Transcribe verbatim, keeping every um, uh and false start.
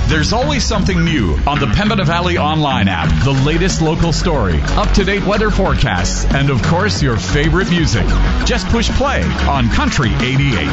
There's always something new on the Pembina Valley Online app. The latest local story, up-to-date weather forecasts, and of course, your favorite music. Just push play on Country eighty-eight.